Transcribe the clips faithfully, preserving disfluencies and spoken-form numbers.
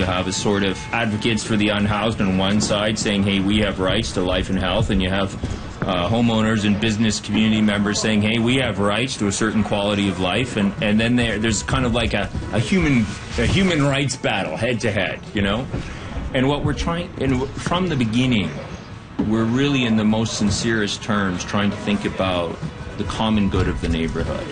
you have a sort of advocates for the unhoused on one side saying, hey, we have rights to life and health, and you have uh, homeowners and business community members saying, hey, we have rights to a certain quality of life, and, and then there, there's kind of like a, a human a human rights battle head to head, you know? And what we're trying, and from the beginning, we're really in the most sincerest terms trying to think about the common good of the neighborhood.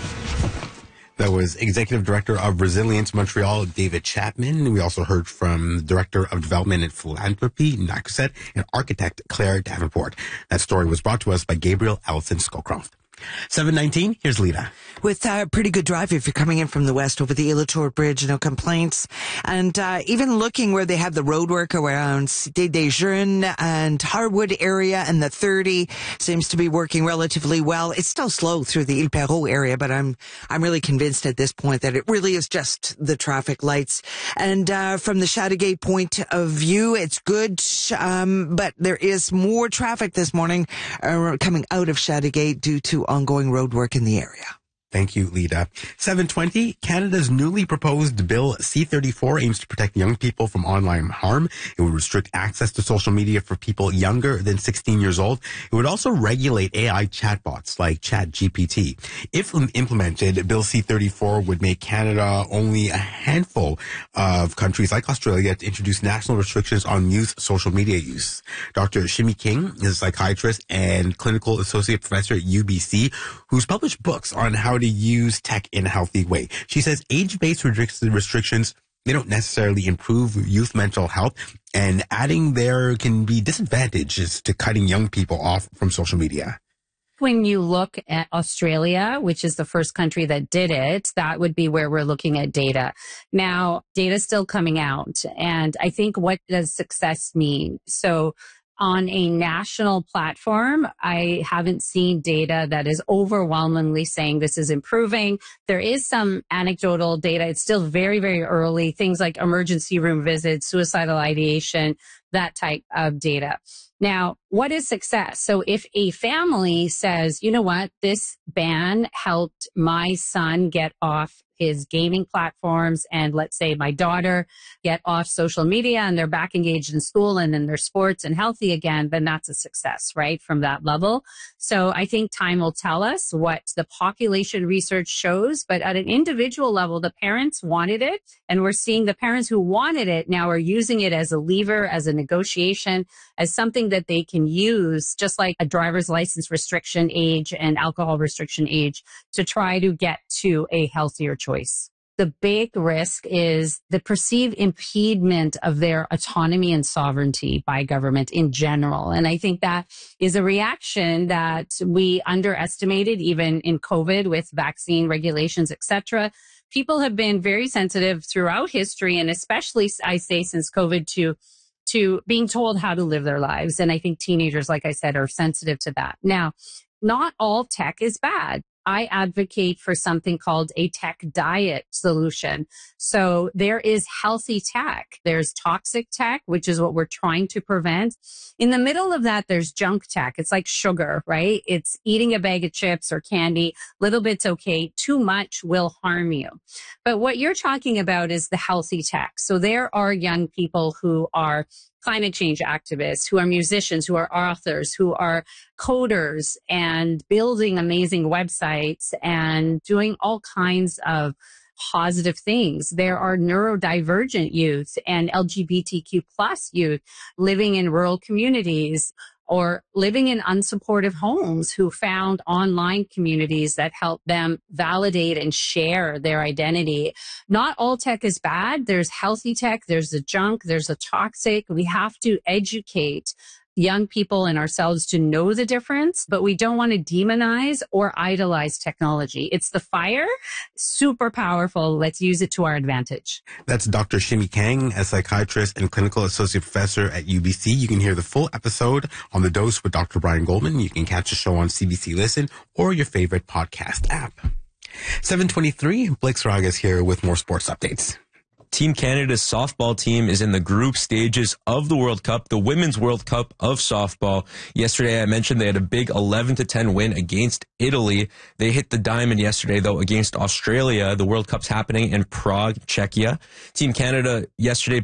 That was Executive Director of Resilience Montreal, David Chapman. We also heard from Director of Development and Philanthropy, Nakuset, and architect Claire Davenport. That story was brought to us by Gabriel Allison Scowcroft. seven nineteen, here's Lita. With a pretty good drive if you're coming in from the west over the Ilatour Bridge, no complaints. And uh, even looking where they have the road work around Cité des Jeunes and Harwood area, and the thirty seems to be working relatively well. It's still slow through the Ile Perrot area, but I'm I'm really convinced at this point that it really is just the traffic lights. And uh, from the Chateauguay point of view, it's good, um, but there is more traffic this morning uh, coming out of Chateauguay due to ongoing road work in the area. Thank you, Lita. seven twenty, Canada's newly proposed Bill C thirty-four aims to protect young people from online harm. It would restrict access to social media for people younger than sixteen years old. It would also regulate A I chatbots like ChatGPT. If implemented, Bill C thirty-four would make Canada only a handful of countries like Australia to introduce national restrictions on youth social media use. Doctor Shimi King is a psychiatrist and clinical associate professor at U B C who's published books on how to use tech in a healthy way. She says age-based restrictions, they don't necessarily improve youth mental health, and adding there can be disadvantages to cutting young people off from social media. When you look at Australia, which is the first country that did it, that would be where we're looking at data. Now, data is still coming out, and I think what does success mean? So on a national platform, I haven't seen data that is overwhelmingly saying this is improving. There is some anecdotal data. It's still very, very early. Things like emergency room visits, suicidal ideation, that type of data. Now, what is success? So if a family says, you know what, this ban helped my son get off his gaming platforms, and let's say my daughter get off social media and they're back engaged in school and in their sports and healthy again, then that's a success, right, from that level. So I think time will tell us what the population research shows, but at an individual level, the parents wanted it, and we're seeing the parents who wanted it now are using it as a lever, as a negotiation, as something that they can use, just like a driver's license restriction age and alcohol restriction age, to try to get to a healthier choice. The big risk is the perceived impediment of their autonomy and sovereignty by government in general. And I think that is a reaction that we underestimated even in COVID with vaccine regulations, et cetera. People have been very sensitive throughout history, and especially, I say, since COVID, to to being told how to live their lives. And I think teenagers, like I said, are sensitive to that. Now, not all tech is bad. I advocate for something called a tech diet solution. So there is healthy tech. There's toxic tech, which is what we're trying to prevent. In the middle of that, there's junk tech. It's like sugar, right? It's eating a bag of chips or candy. Little bit's okay. Too much will harm you. But what you're talking about is the healthy tech. So there are young people who are climate change activists, who are musicians, who are authors, who are coders and building amazing websites and doing all kinds of positive things. There are neurodivergent youth and L G B T Q plus youth living in rural communities or living in unsupportive homes who found online communities that help them validate and share their identity. Not all tech is bad. There's healthy tech. There's the junk. There's the toxic. We have to educate young people and ourselves to know the difference, but we don't want to demonize or idolize technology. It's the fire, super powerful. Let's use it to our advantage. That's Doctor Shimi Kang, a psychiatrist and clinical associate professor at U B C. You can hear the full episode on The Dose with Doctor Brian Goldman. You can catch the show on C B C Listen or your favorite podcast app. seven twenty-three, Blake Saraga is here with more sports updates. Team Canada's softball team is in the group stages of the World Cup, the Women's World Cup of softball. Yesterday, I mentioned they had a big eleven to ten win against Italy. They hit the diamond yesterday, though, against Australia. The World Cup's happening in Prague, Czechia. Team Canada yesterday